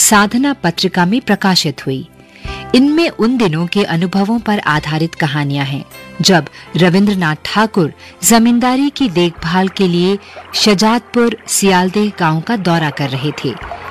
साधना पत्रिका में प्रकाशित हुई। इनमें उन दिनों के अनुभवों पर आधारित कहानियां हैं जब रविंद्रनाथ ठाकुर जमींदारी की देखभाल के लिए शजातपुर सियालदेह गांव का दौरा कर रहे थे।